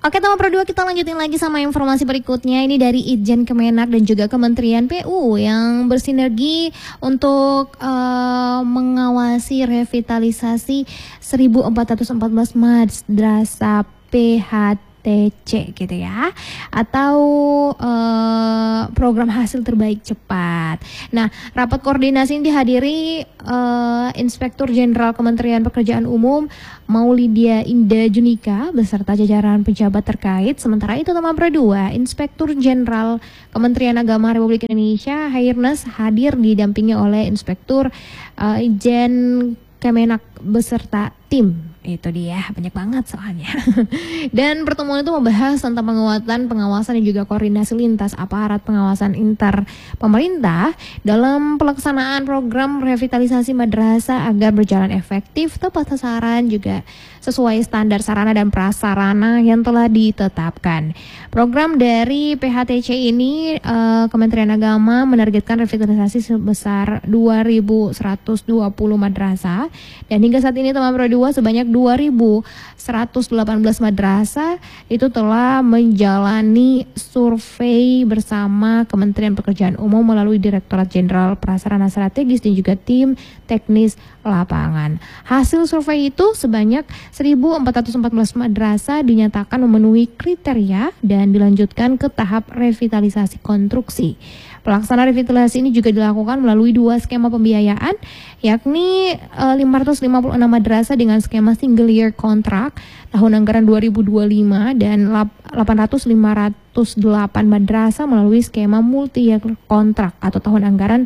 Oke, teman Pro 2, kita lanjutin lagi sama informasi berikutnya. Ini dari Itjen Kemenak dan juga Kementerian PU yang bersinergi untuk mengawasi revitalisasi 1414 madrasah PHTC gitu ya, atau program hasil terbaik cepat. Nah, rapat koordinasi ini dihadiri Inspektur Jenderal Kementerian Pekerjaan Umum Maulidia Indah Junika beserta jajaran pejabat terkait. Sementara itu, teman Pro 2, Inspektur Jenderal Kementerian Agama Republik Indonesia Hairnas hadir didampingi oleh Inspektur Itjen Kemenak beserta tim. Itu dia, banyak banget soalnya. Dan pertemuan itu membahas tentang penguatan pengawasan dan juga koordinasi lintas aparat pengawasan inter pemerintah dalam pelaksanaan program revitalisasi madrasah agar berjalan efektif, tepat sasaran, juga sesuai standar sarana dan prasarana yang telah ditetapkan. Program dari PHTC ini Kementerian Agama menargetkan revitalisasi sebesar 2.120 madrasah, dan hingga saat ini, teman Pro 2, sebanyak 2.118 madrasah itu telah menjalani survei bersama Kementerian Pekerjaan Umum melalui Direktorat Jenderal Prasarana Strategis dan juga tim teknis lapangan. Hasil survei itu sebanyak 1.414 madrasah dinyatakan memenuhi kriteria dan dilanjutkan ke tahap revitalisasi konstruksi. Pelaksanaan revitalisasi ini juga dilakukan melalui 2 skema pembiayaan, yakni 556 madrasah dengan skema single year contract tahun anggaran 2025 dan 808 madrasah melalui skema multi year contract atau tahun anggaran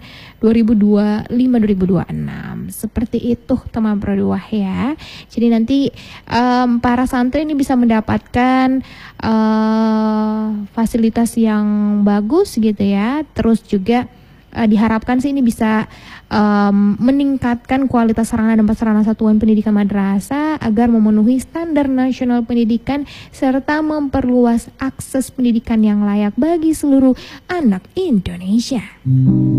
2025-2026. Seperti itu, teman Pro 2 ya. Jadi nanti para santri ini bisa mendapatkan fasilitas yang bagus gitu ya. Terus juga diharapkan sih ini bisa meningkatkan kualitas sarana dan prasarana satuan pendidikan madrasah agar memenuhi standar nasional pendidikan serta memperluas akses pendidikan yang layak bagi seluruh anak Indonesia.